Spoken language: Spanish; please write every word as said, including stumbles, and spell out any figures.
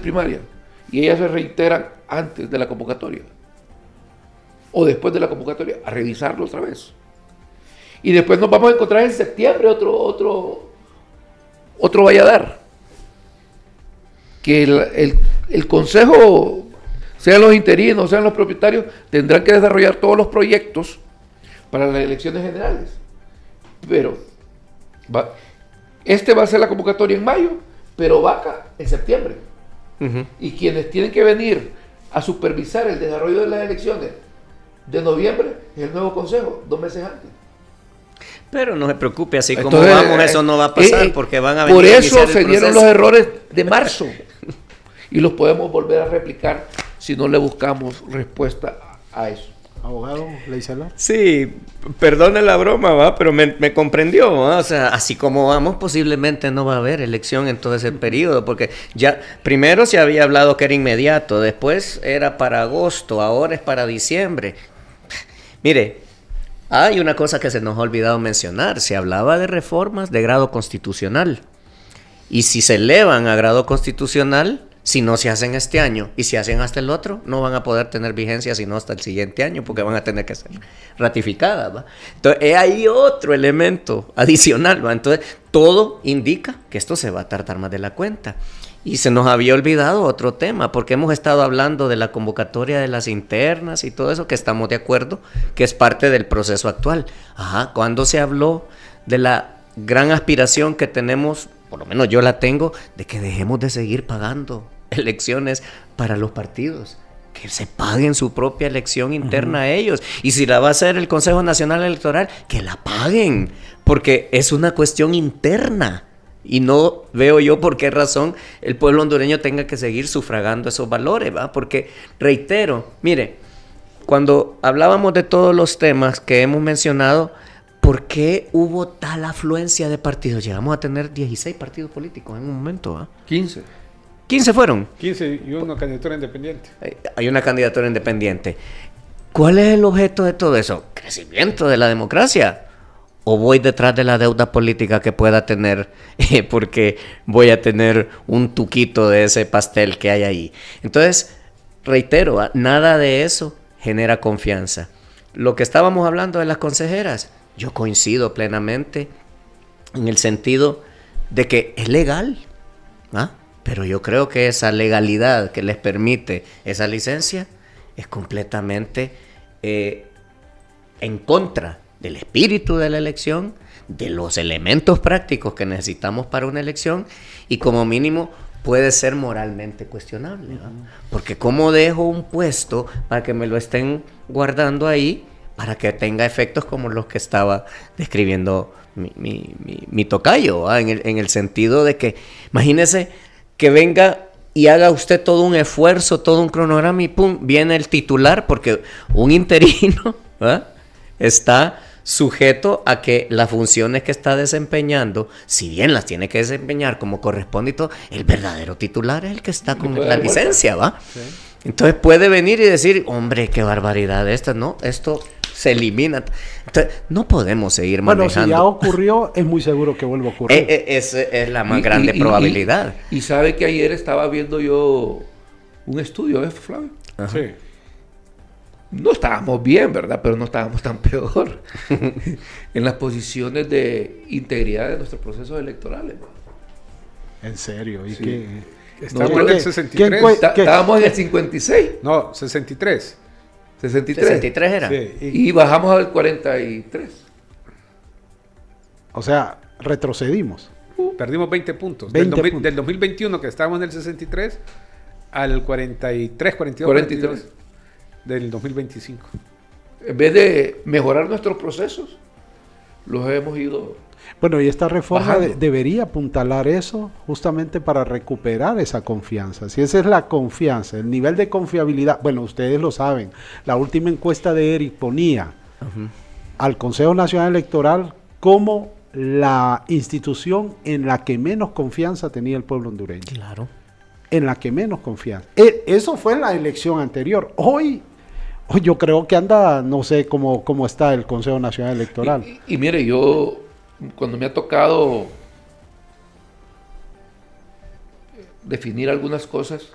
primarias y ellas se reiteran antes de la convocatoria o después de la convocatoria, a revisarlo otra vez. Y después nos vamos a encontrar en septiembre otro, otro, otro valladar. Que el, el, el consejo, sean los interinos, sean los propietarios, tendrán que desarrollar todos los proyectos para las elecciones generales. Pero va, este va a ser la convocatoria en mayo, pero vaca en septiembre. Uh-huh. Y quienes tienen que venir a supervisar el desarrollo de las elecciones de noviembre es el nuevo consejo, dos meses antes. Pero no se preocupe, así Entonces, como vamos, eso no va a pasar, eh, porque van a venir por a eso se dieron los errores de marzo y los podemos volver a replicar si no le buscamos respuesta a eso. Abogado, ¿le dice hablar? Sí, perdone la broma, va, pero me, me comprendió, ¿va? O sea, así como vamos, posiblemente no va a haber elección en todo ese periodo, porque ya, primero se había hablado que era inmediato, después era para agosto, ahora es para diciembre. Mire, hay una cosa que se nos ha olvidado mencionar, se hablaba de reformas de grado constitucional, y si se elevan a grado constitucional, si no se hacen este año y se hacen hasta el otro, no van a poder tener vigencia sino hasta el siguiente año, porque van a tener que ser ratificadas, ¿va? Entonces, hay otro elemento adicional, ¿va? Entonces, todo indica que esto se va a tardar más de la cuenta. Y se nos había olvidado otro tema, porque hemos estado hablando de la convocatoria de las internas y todo eso, que estamos de acuerdo, que es parte del proceso actual. Ajá, cuando se habló de la gran aspiración que tenemos, por lo menos yo la tengo, de que dejemos de seguir pagando elecciones para los partidos, que se paguen su propia elección interna uh-huh. a ellos, y si la va a hacer el Consejo Nacional Electoral, que la paguen, porque es una cuestión interna, y no veo yo por qué razón el pueblo hondureño tenga que seguir sufragando esos valores, ¿va? Porque, reitero, mire, cuando hablábamos de todos los temas que hemos mencionado, ¿por qué hubo tal afluencia de partidos? Llegamos a tener dieciséis partidos políticos en un momento, ¿va? quince. quince fueron. quince y una candidatura independiente. Hay una candidatura independiente. ¿Cuál es el objeto de todo eso? ¿Crecimiento de la democracia? ¿O voy detrás de la deuda política que pueda tener eh, porque voy a tener un tuquito de ese pastel que hay ahí? Entonces, reitero, nada de eso genera confianza. Lo que estábamos hablando de las consejeras, yo coincido plenamente en el sentido de que es legal, ¿ah? Pero yo creo que esa legalidad que les permite esa licencia es completamente eh, en contra del espíritu de la elección, de los elementos prácticos que necesitamos para una elección, y como mínimo puede ser moralmente cuestionable, ¿no? Porque ¿cómo dejo un puesto para que me lo estén guardando ahí para que tenga efectos como los que estaba describiendo mi, mi, mi, mi tocayo, ¿eh? en, el, en el sentido de que, imagínese que venga y haga usted todo un esfuerzo, todo un cronograma y pum, viene el titular, porque un interino ¿eh? está sujeto a que las funciones que está desempeñando, si bien las tiene que desempeñar como corresponde y todo, el verdadero titular es el que está con la licencia, ¿va? Sí. Entonces puede venir y decir, hombre, qué barbaridad esta, ¿no? Esto se elimina. Entonces, no podemos seguir manejando. Bueno, si ya ocurrió, es muy seguro que vuelva a ocurrir. Eh, eh, es, es la más y, grande y, probabilidad. Y, y sabe que ayer estaba viendo yo un estudio, ¿eh, Flavio? Ajá. Sí. No estábamos bien, ¿verdad? Pero no estábamos tan peor en las posiciones de integridad de nuestros procesos electorales, ¿no? ¿En serio? ¿Y sí. qué? Estamos no, en el sesenta y tres. ¿quién, Está, estábamos en el cincuenta y seis. No, sesenta y tres. sesenta y tres. sesenta y tres era. Sí, y, y bajamos al cuarenta y tres. O sea, retrocedimos. Uh, Perdimos veinte puntos. veinte del, dos mil, puntos. del dos mil veintiuno, que estábamos en el sesenta y tres, al cuarenta y tres, cuarenta y dos, cuarenta y tres. Del dos mil veinticinco. En vez de mejorar nuestros procesos, los hemos ido... Bueno, y esta reforma de, bajando. debería apuntalar eso justamente para recuperar esa confianza. Si esa es la confianza, el nivel de confiabilidad, bueno, ustedes lo saben, la última encuesta de Eric ponía uh-huh. al Consejo Nacional Electoral como la institución en la que menos confianza tenía el pueblo hondureño. Claro. En la que menos confianza. E- eso fue en la elección anterior. Hoy, hoy yo creo que anda, no sé cómo, cómo está el Consejo Nacional Electoral. Y, y, y mire, yo... Cuando me ha tocado definir algunas cosas,